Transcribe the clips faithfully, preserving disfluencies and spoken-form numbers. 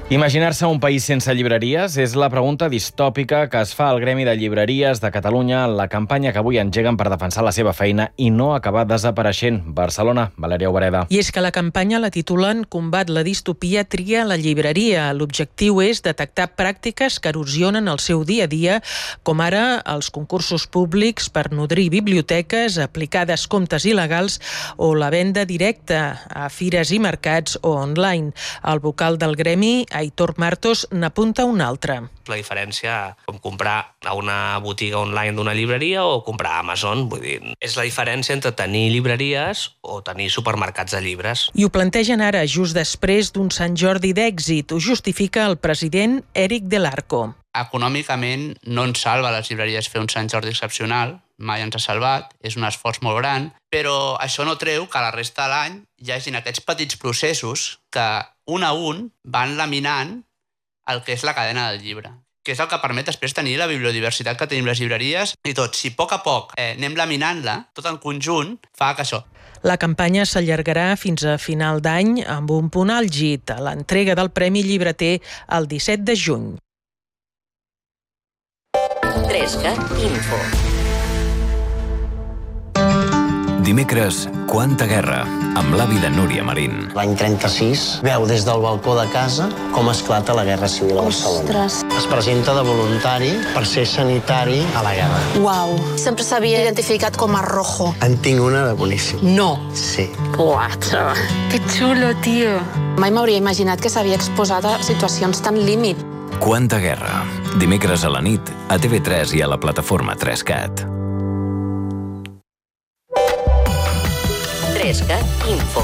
Imaginar-se un país sense llibreries és la pregunta distòpica que es fa al Gremi de Llibreries de Catalunya en la campanya que avui engeguen per defensar la seva feina i no acabar desapareixent. Barcelona, Valèria Obereda. I és que la campanya la titulen Combat la distopia, tria la llibreria. L'objectiu és detectar pràctiques que erosionen el seu dia a dia, com ara els concursos públics per nodrir biblioteques, aplicar descomptes il·legals o la venda directa a fires i mercats o online. El vocal del Gremi, Aitor Martos, n'apunta un altre. La diferència com comprar a una botiga online d'una llibreria o comprar a Amazon, vull dir, és la diferència entre tenir llibreries o tenir supermercats de llibres. I ho plantegen ara, just després d'un Sant Jordi d'èxit. Ho justifica el president Eric Del Arco. Econòmicament no ens salva a les llibreries fer un Sant Jordi excepcional, mai ens ha salvat, és un esforç molt gran, però això no treu que a la resta de l'any hi hagin aquests petits processos que un a un van laminant el que és la cadena del llibre, que és el que permet després tenir la bibliodiversitat que tenim les llibreries i tot. Si a poc a poc eh, anem laminant-la, tot en conjunt fa que això. La campanya s'allargarà fins a final d'any amb un punt àlgid, a l'entrega del Premi Llibreter el disset de juny. trescat Info. Dimecres, Quanta guerra, amb l'avi de Núria Marín. L'any trenta-sis veu des del balcó de casa com esclata la Guerra Civil a Barcelona. Ostres. Es presenta de voluntari per ser sanitari a la guerra. Uau, sempre s'havia identificat com a rojo. En tinc una de boníssim. No. Sí. Quatre. Que xulo, tio. Mai m'hauria imaginat que s'havia exposat a situacions tan límit. Quanta guerra, dimecres a la nit, a T V tres i a la plataforma trescat. trescat Info.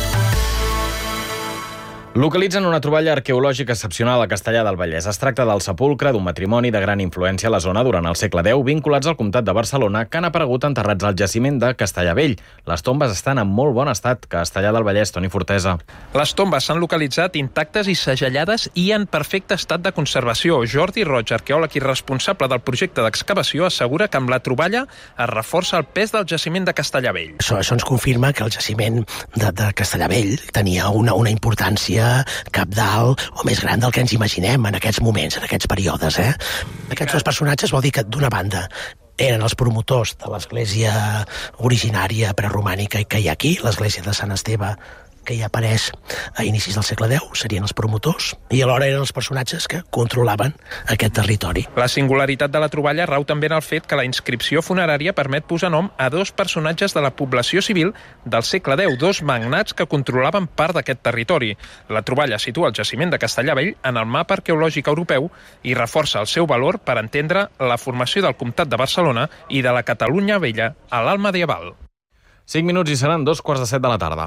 Localitzen una troballa arqueològica excepcional a Castellar del Vallès. Es tracta del sepulcre d'un matrimoni de gran influència a la zona durant el segle deu, vinculats al comtat de Barcelona, que han aparegut enterrats al jaciment de Castellar Vell. Les tombes estan en molt bon estat. Castellar del Vallès, Toni Fortesa. Les tombes s'han localitzat intactes i segellades i en perfecte estat de conservació. Jordi Roig, arqueòleg i responsable del projecte d'excavació, assegura que amb la troballa es reforça el pes del jaciment de Castellar Vell. Això, això ens confirma que el jaciment de, de Castellar Vell tenia una, una importància capdalt o més gran del que ens imaginem en aquests moments, en aquests períodes. Eh? Aquests dos personatges vol dir que, d'una banda, eren els promotors de l'església originària preromànica que hi ha aquí, l'església de Sant Esteve, que hi apareix a inicis del segle deu, serien els promotors, i alhora eren els personatges que controlaven aquest territori. La singularitat de la troballa rau també en el fet que la inscripció funerària permet posar nom a dos personatges de la població civil del segle deu, dos magnats que controlaven part d'aquest territori. La troballa situa el jaciment de Castellar Vell en el mapa arqueològic europeu i reforça el seu valor per entendre la formació del comtat de Barcelona i de la Catalunya vella a l'alt medieval. Cinc minuts i seran dos quarts de set de la tarda.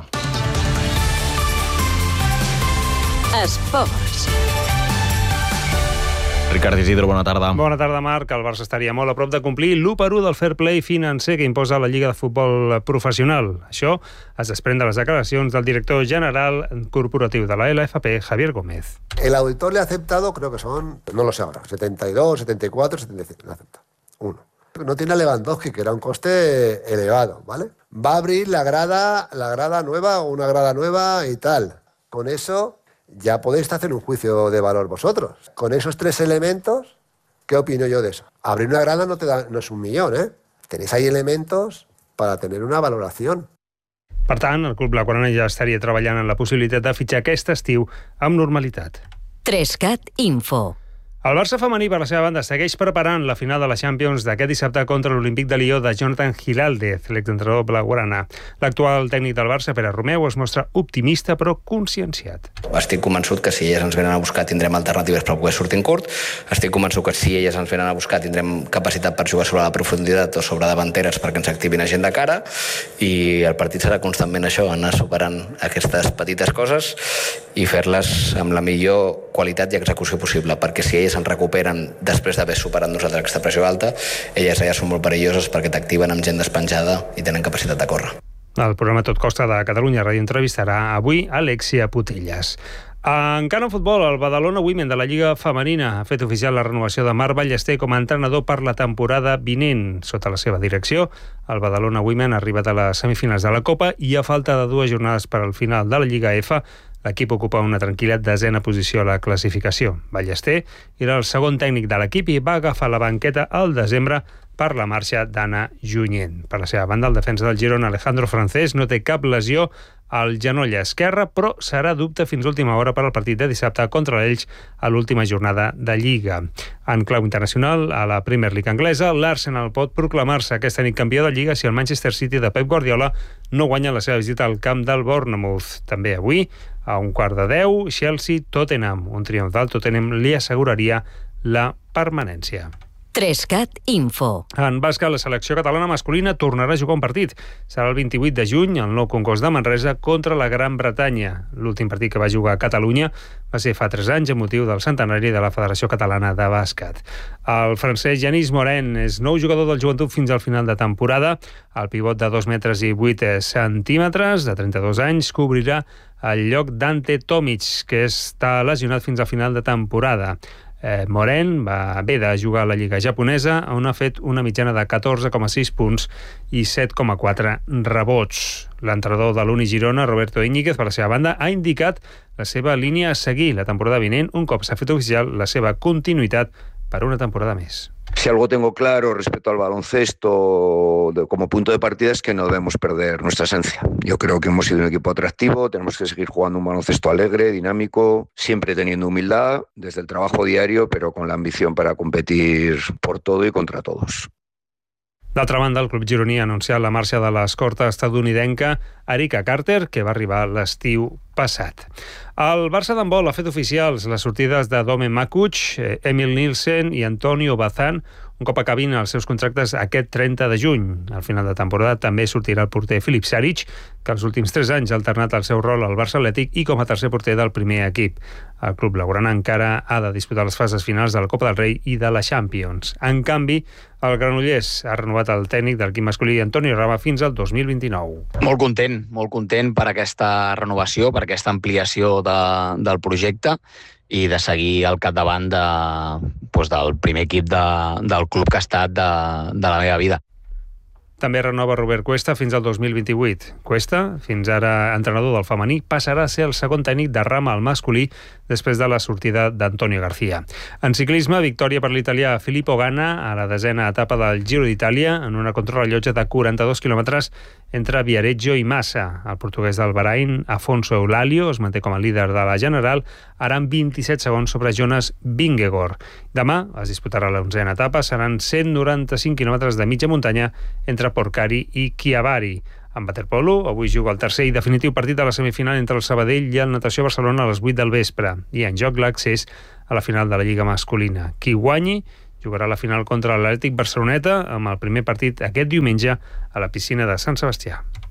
Esports. Ricard Isidro, bona tarda. Bona tarda, Marc. El Barça estaria molt a prop de complir l'u per u del fair play financer que imposa la Lliga de Futbol Professional. Això es desprèn de les declaracions del director general corporatiu de la L F P, Javier Gómez. El auditor le ha aceptado, creo que son, no lo sé ahora, setenta y dos, setenta y cuatro, setenta y cinco, le acepta. Uno. No tiene a Lewandowski, que era un coste elevado, ¿vale? Va a abrir la grada, la grada nueva o una grada nueva y tal. Con eso ya podéis hacer un juicio de valor vosotros. Con esos tres elementos, ¿qué opino yo de eso? Abrir una grada no, te da, no es un millón, ¿eh? Tenéis ahí elementos para tener una valoración. Per tant, el Club Blaugrana ja estaria treballant en la possibilitat de fitxar aquest estiu amb normalitat. trescat Info. El Barça femení, per la seva banda, segueix preparant la final de la Champions d'aquest dissabte contra l'Olímpic de Lió de Jonathan Giláldez, l'exentrenador blaugrana. L'actual tècnic del Barça, Pere Romeu, es mostra optimista però conscienciat. Estic convençut que si elles ens venen a buscar tindrem alternatives per poder sortir en curt. Estic convençut que si elles ens venen a buscar tindrem capacitat per jugar sobre la profunditat o sobre davanteres perquè ens activin a gent de cara, i el partit serà constantment això, anar superant aquestes petites coses i fer-les amb la millor qualitat i execució possible, perquè si elles ens recuperen després d'haver superat nosaltres aquesta pressió alta, elles ja són molt perilloses perquè t'activen amb gent despenjada i tenen capacitat de córrer. El programa Tot Costa de Catalunya Ràdio entrevistarà avui Alexia Putellas. Encara en futbol, el Badalona Women de la Lliga Femenina ha fet oficial la renovació de Marc Ballester com a entrenador per la temporada vinent. Sota la seva direcció, el Badalona Women ha arribat a les semifinals de la Copa i a falta de dues jornades per al final de la Lliga F, L'equip ocupa una tranquil·la desena posició a la classificació. Ballester era el segon tècnic de l'equip i va agafar la banqueta al desembre per la marxa d'Anna Junyent. Per la seva banda, el defensa del Girona, Alejandro Francés, no té cap lesió al genoll esquerre, però serà dubte fins a última hora per al partit de dissabte contra l'Elx a l'última jornada de Lliga. En clau internacional, a la Premier League anglesa, l'Arsenal pot proclamar-se aquesta nit campió de Lliga si el Manchester City de Pep Guardiola no guanya la seva visita al camp del Bournemouth. També avui, a un quart de deu, Chelsea-Tottenham. Un triomf del Tottenham li asseguraria la permanència. Trescat Info. En bàsquet, la selecció catalana masculina tornarà a jugar un partit. Serà el vint-i-vuit de juny, al nou congost de Manresa, contra la Gran Bretanya. L'últim partit que va jugar a Catalunya va ser fa tres anys, a motiu del centenari de la Federació Catalana de Bàsquet. El francès Yanis Morin és nou jugador del Joventut fins al final de temporada. El pivot de dos metres i vuit centímetres, de trenta-dos anys, cobrirà el lloc d'Ante Tomic, que està lesionat fins al final de temporada. Eh, Morin va haver de jugar a la Lliga japonesa, on ha fet una mitjana de catorze coma sis punts i set coma quatre rebots. L'entrenador de l'Uni Girona, Roberto Íñiguez, per la seva banda, ha indicat la seva línia a seguir la temporada vinent, un cop s'ha fet oficial la seva continuïtat per una temporada més. Si algo tengo claro respecto al baloncesto de, como punto de partida es que no debemos perder nuestra esencia. Yo creo que hemos sido un equipo atractivo, tenemos que seguir jugando un baloncesto alegre, dinámico, siempre teniendo humildad desde el trabajo diario, pero con la ambición para competir por todo y contra todos. D'altra banda, el club gironí ha anunciat la marxa de l'escorta estadounidenca Erika Carter, que va arribar l'estiu passat. El Barça d'handbol ha fet oficials les sortides de Dome Makuch, Emil Nielsen i Antonio Bazán, un cop acabin els seus contractes aquest trenta de juny. Al final de temporada també sortirà el porter Filip Saric, que els últims tres anys ha alternat el seu rol al Barça Atlètic i com a tercer porter del primer equip. El club blaugrana encara ha de disputar les fases finals de la Copa del Rei i de la Champions. En canvi, el Granollers ha renovat el tècnic del equip masculí Antonio Rama fins al dos mil vint-i-nou. Molt content, molt content per aquesta renovació, per aquesta ampliació de, del projecte i de seguir al capdavant de, doncs del primer equip de, del club que ha estat de, de la meva vida. També renova Robert Cuesta fins al dos mil vint-i-vuit. Cuesta, fins ara entrenador del femení, passarà a ser el segon tècnic de Rama al masculí després de la sortida d'Antonio García. En ciclisme, victòria per l'italià Filippo Ganna a la desena etapa del Giro d'Itàlia en una contrarellotge de quaranta-dos quilòmetres entre Viareggio i Massa. El portuguès del Bahrain, Afonso Eulalio, es manté com a líder de la general, ara amb vint-i-set segons sobre Jonas Vingegaard. Demà es disputarà l'onzena etapa, seran cent noranta-cinc quilòmetres de mitja muntanya entre Porcari i Chiavari. En waterpolo, avui juga el tercer i definitiu partit de la semifinal entre el Sabadell i el Natació Barcelona a les vuit del vespre. I en joc l'accés a la final de la Lliga masculina. Qui guanyi jugarà la final contra l'Atlètic Barceloneta amb el primer partit aquest diumenge a la piscina de Sant Sebastià.